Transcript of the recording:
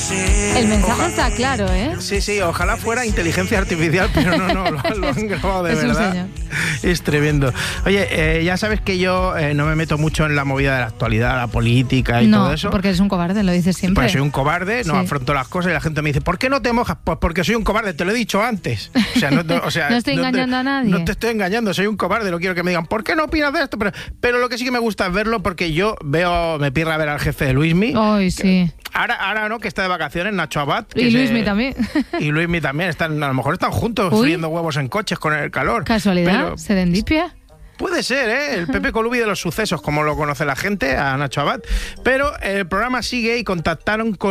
El mensaje está claro, ¿eh? Sí, ojalá fuera inteligencia artificial, pero no, lo han grabado de verdad. Es tremendo. Oye, ya sabes que yo no me meto mucho en la movida de la actualidad, la política y todo eso. No, porque eres un cobarde, lo dices siempre. Pues soy un cobarde, no afronto las cosas y la gente me dice, ¿por qué no te mojas? Pues porque soy un cobarde, te lo he dicho antes. O sea, no estoy engañando a nadie. No te estoy engañando, soy un cobarde, no quiero que me digan, ¿por qué no opinas de esto? Pero lo que sí que me gusta es verlo porque yo me pirra a ver al jefe de Luismi. Ay, sí. Ahora no, que está de vacaciones, Nacho Abad. Y Luismi también. Y Luismi también, a lo mejor están juntos friendo huevos en coches con el calor. ¿Casualidad? ¿Serendipia? Puede ser, ¿eh? El Pepe Colubi de los sucesos, como lo conoce la gente, a Nacho Abad. Pero el programa sigue y contactaron con